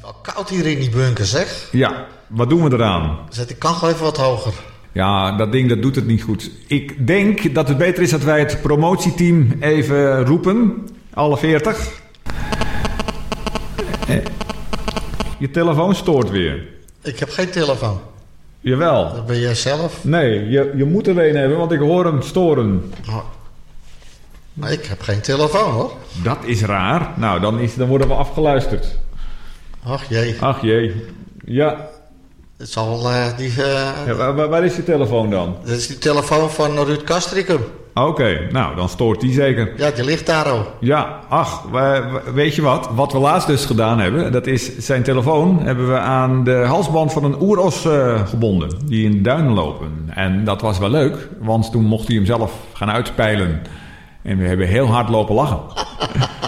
Al koud hier in die bunker, zeg. Ja, wat doen we eraan? Zet die kachel even wat hoger. Ja, dat ding dat doet het niet goed. Ik denk dat het beter is dat wij het promotieteam even roepen. Alle 40. Je telefoon stoort weer. Ik heb geen telefoon. Jawel. Dat ben jij zelf. Nee, je moet er een hebben, want ik hoor hem storen. Oh. Maar ik heb geen telefoon, hoor. Dat is raar. Nou, dan worden we afgeluisterd. Ach jee. Ja. Het zal die... Ja, waar is je telefoon dan? Dat is die telefoon van Ruud Castricum. Oké, nou, dan stoort die zeker. Ja, die ligt daar al. Ja, weet je wat? Wat we laatst dus gedaan hebben, dat is zijn telefoon hebben we aan de halsband van een oeros gebonden. Die in de duinen lopen. En dat was wel leuk, want toen mocht hij hem zelf gaan uitpeilen. En we hebben heel hard lopen lachen.